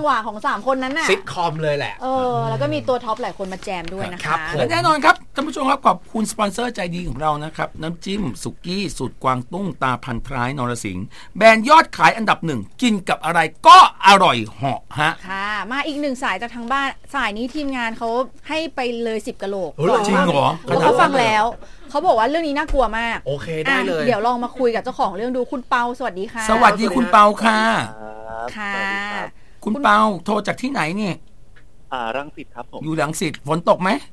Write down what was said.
งหวะของ3คนนั้นน่ะซิทคอมเลยแหละแล้วก็มีตัวท็อปหลายคนมาแจมด้วยนะคะและแน่นอนครับท่านผู้ชมครับขอบคุณสปอนเซอร์ใจดีของเรานะครับน้ำจิ้มสุกี้สูตรกวางตุ้งตาพันท้ายนรสิงห์แบรนด์ยอดขายอันดับ1กินกับอะไรก็อร่อยเหาะฮะค่ะมาอีก1สายจากทางบ้านสายนี้ทีมงานเขาให้ไปเลย10 กะโหลกจริงเหรอเขาฟังแล้วเขาบอกว่าเรื่องนี้น่ากลัวมากโอเคได้เลยเดี๋ยวลองมาคุยกับเจ้าของเรื่องดูคุณเปาสวัสดีค่ะสวัสดีคุณเปาค่ะค่ะคุณเปาโทรจากที่ไหนนี่รังสิตครับผมอยู่รังสิตฝนตกไหม